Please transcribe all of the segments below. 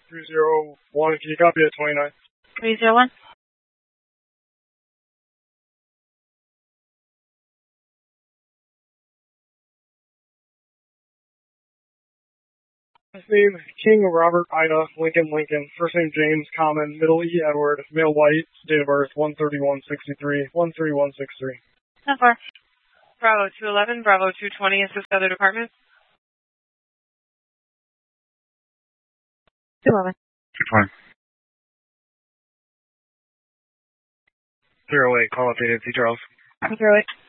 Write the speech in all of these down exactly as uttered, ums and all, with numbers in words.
three zero one, can you copy at twenty-nine? three zero one. Last name, King Robert Ida, Lincoln Lincoln. First name James, common, middle E Edward, male white, date of birth one thirty-one sixty-three, one thirty-one sixty-three. How far? Bravo two eleven, Bravo two twenty, assist other departments. two eleven. two twenty. zero eight, call updated, C. Charles. zero eight.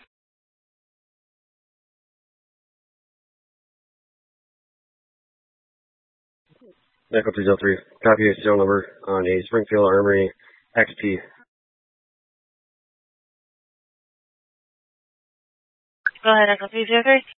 Echo three zero three, copy a serial number on a Springfield Armory X P. Go ahead, Echo three zero three.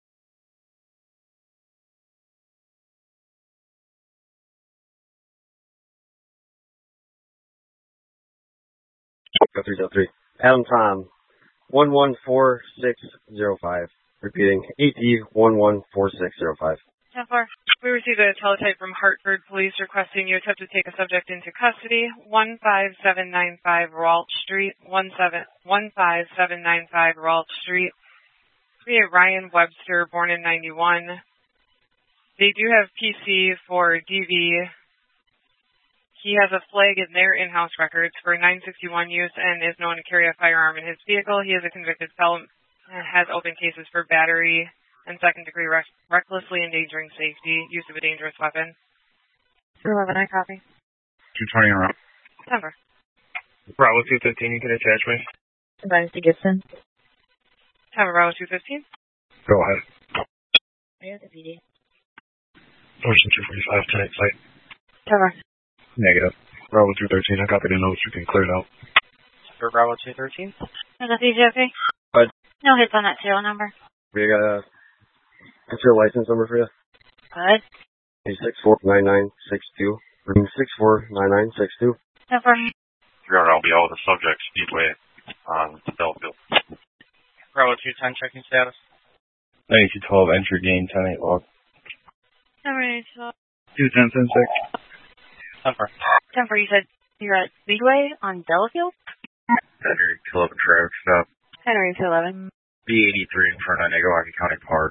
Echo three zero three, Adam Tom, one one four six zero five. Repeating, A T one one four six zero five. How far? We received a teletype from Hartford Police requesting you attempt to take a subject into custody. one five seven nine five Ralt Street, one five seven nine five Ralt Street. We have Ryan Webster, born in ninety-one. They do have P C for D V. He has a flag in their in-house records for nine sixty-one use and is known to carry a firearm in his vehicle. He is a convicted felon and has open cases for battery and second-degree rec- recklessly endangering safety, use of a dangerous weapon. two eleven, I copy. two twenty en route. Denver. Bravo two fifteen, you can attach me. Dynasty Gibson. Denver, Bravo two fifteen. Go ahead. Are you at the P D? Ocean two forty-five, tonight site. Denver. Negative. Bravo two thirteen, I copied the notes, you can clear it out. For Bravo two thirteen. Echo three zero three. Good. No hits on that serial number. We got a, what's your license number for you? Good. six four nine nine six two. six four nine nine six two. Denver. I'll be out with the subject, Speedway, on Belleville. Bravo two ten, checking status. ninety-two twelve, entry gain, ten eight log. Denver, ninety-two. two ten ten six. Denver. Denver, you said you're at Speedway on Delafield? Henry two eleven traffic stop. Henry two eleven. B eighty-three in front of Nagawaki County Park.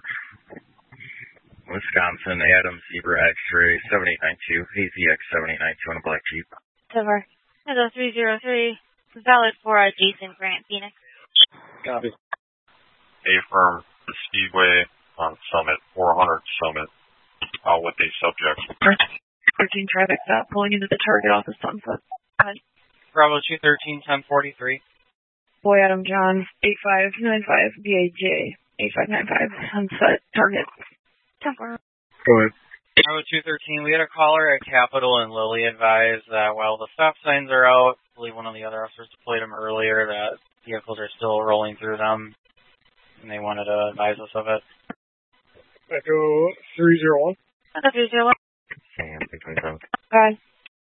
Wisconsin, Adams, Zebra X-ray, seven eight nine two, A Z X seven eight nine two on a black Jeep. Denver. Echo three zero three. Valid for uh, Jason Grant, Phoenix. Copy. A firm, the Speedway on Summit, four hundred Summit, out with a subject. thirteen traffic stop, pulling into the target off of Sunset. Good. Bravo two thirteen, ten forty-three. Boy Adam John, eight five nine five B A J, eight five nine five, Sunset, target. Denver. Go ahead. Bravo two thirteen, we had a caller at Capitol and Lily advised that while the stop signs are out, I believe one of the other officers deployed them earlier, that vehicles are still rolling through them, and they wanted to advise us of it. Echo three zero one. Echo three zero one. Sam, three twenty-seven. Good.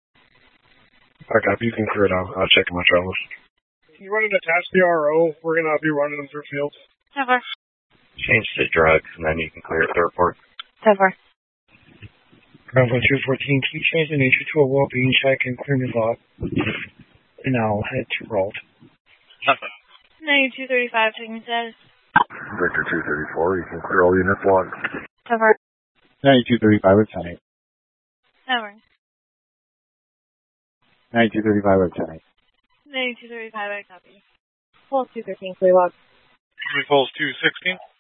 I copy, you can clear it out. I'll check my travels. Can you run an attached D R O? We're going to be running them through fields. Denver. Change to drugs, and then you can clear the report. Denver. Bravo two fourteen, can you change the nature to a well-being check and clear me log? And I'll head to Ralt. ninety-two thirty-five, checking status. Victor two thirty-four, you can clear all units log. Denver. ninety-two thirty-five with ten eight. Denver. ninety-two thirty-five with ten eight. ninety-two thirty-five, I copy. Pulse two thirteen, clear log. Pulse two sixteen.